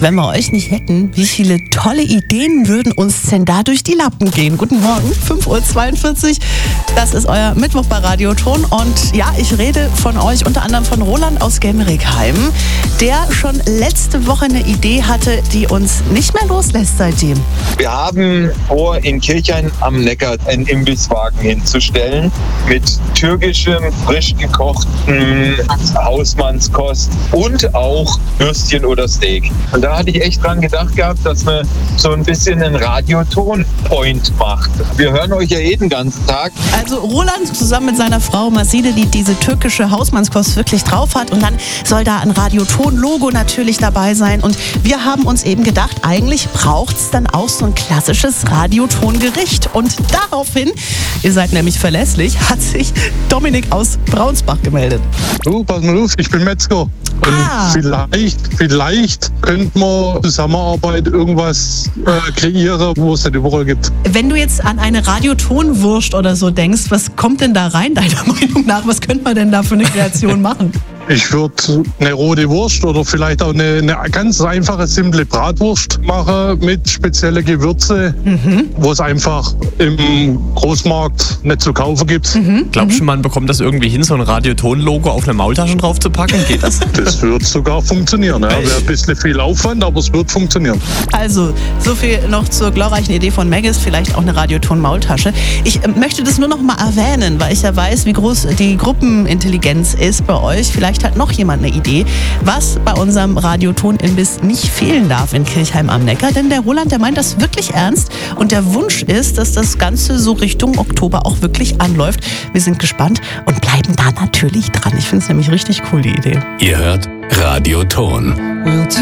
Wenn wir euch nicht hätten, wie viele tolle Ideen würden uns denn da durch die Lappen gehen? Guten Morgen, 5:42 Uhr. Das ist euer Mittwoch bei Radioton. Und ja, ich rede von euch, unter anderem von Roland aus Gemrickheim, der schon letzte Woche eine Idee hatte, die uns nicht mehr loslässt seitdem. Wir haben vor, in Kirchhain am Neckar einen Imbisswagen hinzustellen mit türkischem, frisch gekochten Hausmannskost und auch Würstchen oder Steak. Und da hatte ich echt dran gedacht gehabt, dass man so ein bisschen einen Radioton-Point macht. Wir hören euch ja den ganzen Tag. Also Roland zusammen mit seiner Frau Masile, die diese türkische Hausmannskost wirklich drauf hat. Und dann soll da ein Radioton-Logo natürlich dabei sein. Und wir haben uns eben gedacht, eigentlich braucht es dann auch so ein klassisches Radioton-Gericht. Und daraufhin, ihr seid nämlich verlässlich, hat sich Dominik aus Braunsbach gemeldet. Du, pass mal auf, ich bin Metzger. Und vielleicht könnte man Zusammenarbeit irgendwas kreieren, wo es das überall gibt. Wenn du jetzt an eine Radiotonwurst oder so denkst, was kommt denn da rein, deiner Meinung nach? Was könnte man denn da für eine Kreation machen? Ich würde eine rote Wurst oder vielleicht auch eine ganz einfache, simple Bratwurst machen mit speziellen Gewürze, wo es einfach im Großmarkt nicht zu kaufen gibt. Glaubst du, man bekommt das irgendwie hin, so ein Radioton-Logo auf eine Maultasche drauf zu packen? Geht das? Das wird sogar funktionieren. Ja. Wäre ein bisschen viel Aufwand, aber es wird funktionieren. Also, so viel noch zur glorreichen Idee von Maggis, vielleicht auch eine Radioton-Maultasche. Ich möchte das nur noch mal erwähnen, weil ich ja weiß, wie groß die Gruppenintelligenz ist bei euch. Vielleicht hat noch jemand eine Idee, was bei unserem Radioton-Imbiss nicht fehlen darf in Kirchheim am Neckar. Denn der Roland, der meint das wirklich ernst. Und der Wunsch ist, dass das Ganze so Richtung Oktober auch wirklich anläuft. Wir sind gespannt und bleiben da natürlich dran. Ich finde es nämlich richtig cool, die Idee. Ihr hört Radioton.